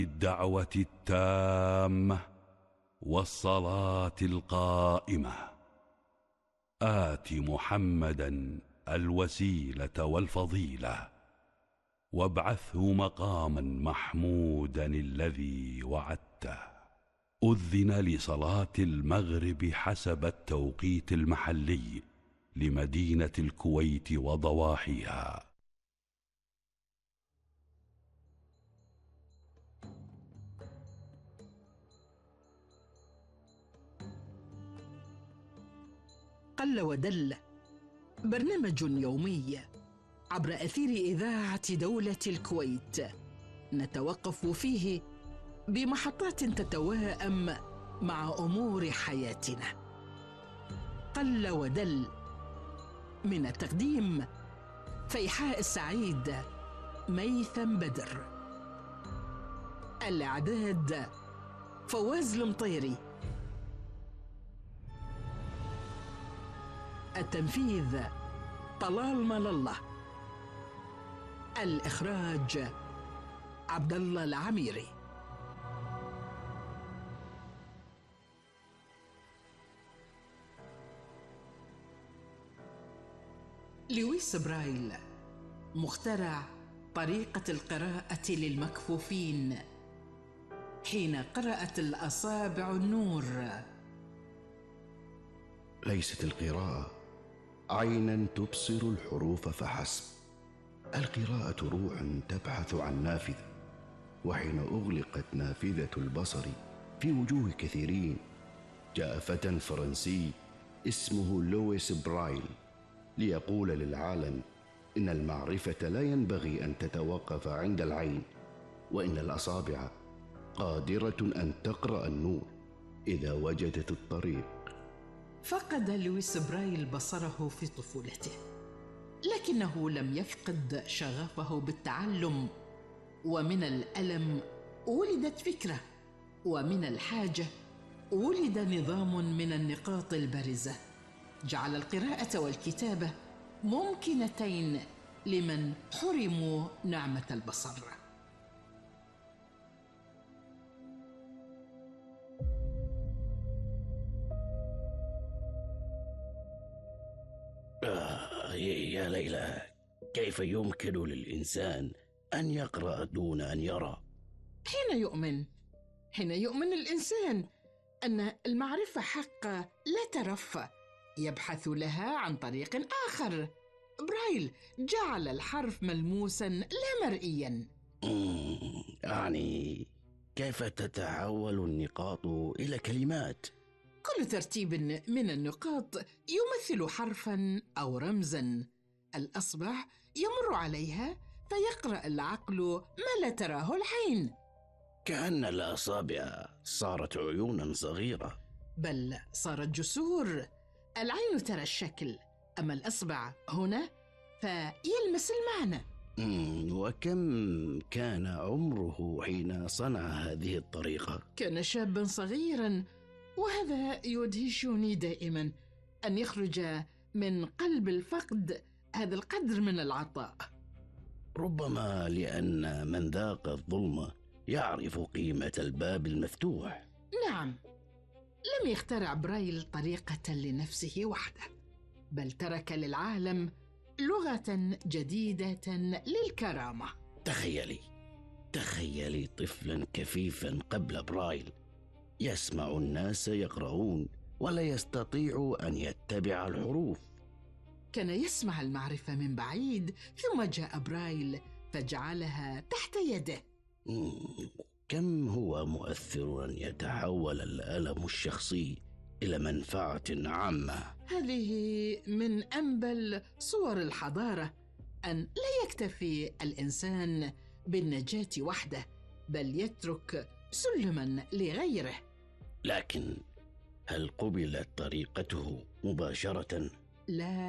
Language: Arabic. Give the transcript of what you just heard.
الدعوة التامة والصلاة القائمة آت محمدا الوسيلة والفضيلة وابعثه مقاما محمودا الذي وعدته. أذن لصلاة المغرب حسب التوقيت المحلي لمدينة الكويت وضواحيها. قل ودل، برنامج يومي عبر أثير إذاعة دولة الكويت، نتوقف فيه بمحطات تتواءم مع أمور حياتنا. قل ودل، من التقديم فيحاء السعيد، ميثم بدر. الإعداد فواز المطيري. التنفيذ طلال مال الله. الإخراج عبد الله العميري. لويس برايل، مخترع طريقة القراءة للمكفوفين، حين قرأت الأصابع النور. ليست القراءة عينا تبصر الحروف فحسب، القراءة روح تبحث عن نافذة، وحين أغلقت نافذة البصر في وجوه كثيرين، جاء فتى فرنسي اسمه لويس برايل ليقول للعالم إن المعرفة لا ينبغي أن تتوقف عند العين، وإن الأصابع قادرة أن تقرأ النور إذا وجدت الطريق. فقد لويس برايل بصره في طفولته، لكنه لم يفقد شغفه بالتعلم. ومن الألم ولدت فكرة، ومن الحاجة ولد نظام من النقاط البارزة جعل القراءة والكتابة ممكنتين لمن حرموا نعمة البصر. يا ليلى، كيف يمكن للإنسان أن يقرأ دون أن يرى؟ حين يؤمن الإنسان أن المعرفة حق لا ترفع، يبحث لها عن طريق آخر. برايل جعل الحرف ملموسا لا مرئيا. يعني كيف تتحول النقاط إلى كلمات؟ كل ترتيب من النقاط يمثل حرفا أو رمزا، الأصبع يمر عليها فيقرأ العقل ما لا تراه العين. كأن الأصابع صارت عيونا صغيرة. بل صارت جسور، العين ترى الشكل، أما الأصبع هنا فيلمس المعنى. وكم كان عمره حين صنع هذه الطريقة؟ كان شابا صغيرا، وهذا يدهشني دائما أن يخرج من قلب الفقد هذا القدر من العطاء. ربما لأن من ذاق الظلمة يعرف قيمة الباب المفتوح. نعم، لم يخترع برايل طريقة لنفسه وحده، بل ترك للعالم لغة جديدة للكرامة. تخيلي طفلا كفيفا قبل برايل يسمع الناس يقرؤون ولا يستطيع أن يتبع الحروف. كان يسمع المعرفة من بعيد، ثم جاء برايل فجعلها تحت يده. كم هو مؤثر أن يتحول الألم الشخصي إلى منفعة عامة. هذه من أنبل صور الحضارة، أن لا يكتفي الإنسان بالنجاة وحده، بل يترك سلما لغيره. لكن هل قبلت طريقته مباشرة؟ لا،